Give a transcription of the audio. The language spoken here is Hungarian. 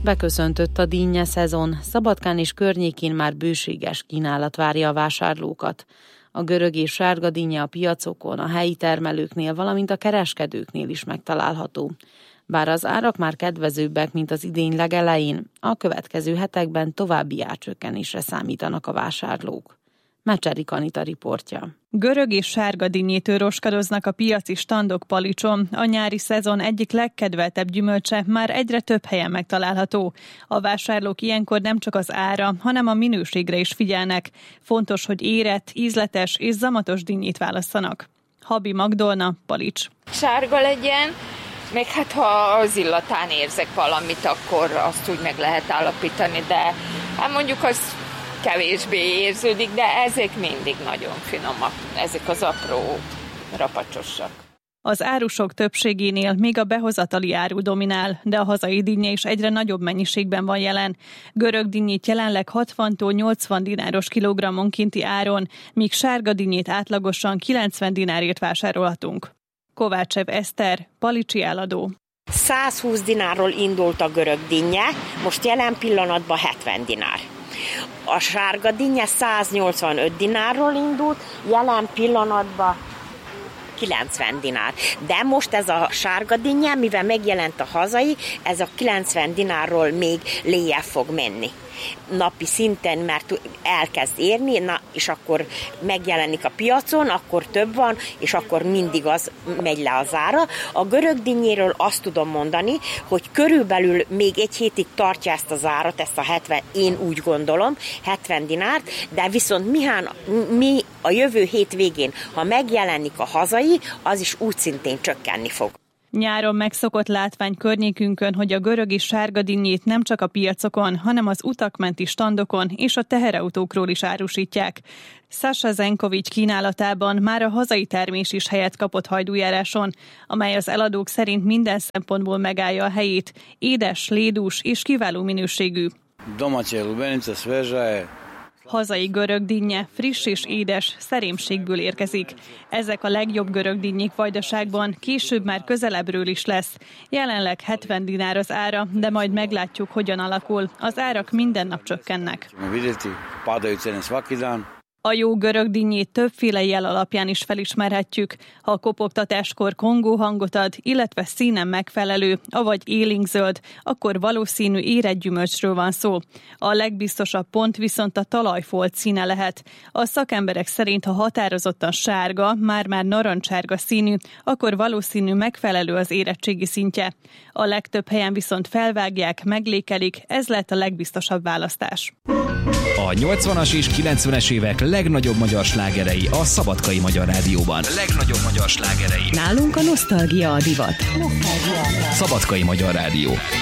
Beköszöntött a dinnye szezon, Szabadkán és környékén már bőséges kínálat várja a vásárlókat. A görög és sárga dinnye a piacokon, a helyi termelőknél, valamint a kereskedőknél is megtalálható. Bár az árak már kedvezőbbek, mint az idény legelején, a következő hetekben további árcsökkenésre számítanak a vásárlók. Mecserik Anita riportja. Görög és sárga dinnyétől roskadoznak a piaci standok Palicson. A nyári szezon egyik legkedveltebb gyümölcse már egyre több helyen megtalálható. A vásárlók ilyenkor nem csak az ára, hanem a minőségre is figyelnek. Fontos, hogy érett, ízletes és zamatos dinnyét válasszanak. Habi Magdolna, Palics. Sárga legyen, meg hát ha az illatán érzek valamit, akkor azt úgy meg lehet állapítani, de hát mondjuk az kevésbé érződik, de ezek mindig nagyon finomak, ezek az apró rapacsosak. Az árusok többségénél még a behozatali áru dominál, de a hazai dinnye is egyre nagyobb mennyiségben van jelen. Görög dinnyét jelenleg 60-tól 80 dináros kilogrammonkénti áron, míg sárga dinnyét átlagosan 90 dinárért vásárolhatunk. Kovácsev Eszter, palicsi eladó. 120 dinárról indult a görög dinnye, most jelen pillanatban 70 dinár. A sárga dinnye 185 dinárról indult, jelen pillanatban 90 dinár. De most ez a sárga dinnye, mivel megjelent a hazai, ez a 90 dinárról még lejjebb fog menni. Napi szinten, mert elkezd érni, és akkor megjelenik a piacon, akkor több van, és akkor mindig az megy le az ára. A görög dinnyéről azt tudom mondani, hogy körülbelül még egy hétig tartja ezt az árat, ezt a 70, én úgy gondolom, 70 dinárt, de viszont mi a jövő hét végén, ha megjelenik a hazai, az is úgy szintén csökkenni fog. Nyáron megszokott látvány környékünkön, hogy a görög és sárga dinnyét nem csak a piacokon, hanem az utakmenti standokon és a teherautókról is árusítják. Sasha Zenkovics kínálatában már a hazai termés is helyet kapott hajdújáráson, amely az eladók szerint minden szempontból megállja a helyét, édes, lédús és kiváló minőségű. Hazai görög dinnye friss és édes, szerémségből érkezik. Ezek a legjobb görög dinnyék Vajdaságban, később már közelebbről is lesz. Jelenleg 70 dinár az ára, de majd meglátjuk, hogyan alakul. Az árak minden nap csökkennek. A jó görög dinnyét többféle jel alapján is felismerhetjük. Ha a kopogtatáskor kongó hangot ad, illetve színen megfelelő, avagy élénkzöld, akkor valószínű érett gyümölcsről van szó. A legbiztosabb pont viszont a talajfolt színe lehet. A szakemberek szerint, ha határozottan sárga, már narancsárga színű, akkor valószínű megfelelő az érettségi szintje. A legtöbb helyen viszont felvágják, meglékelik, ez lehet a legbiztosabb választás. A 80-as és 90-es évek legnagyobb magyar slágerei a Szabadkai Magyar Rádióban. Legnagyobb magyar slágerei. Nálunk a nosztalgia a divat. Szabadkai Magyar Rádió.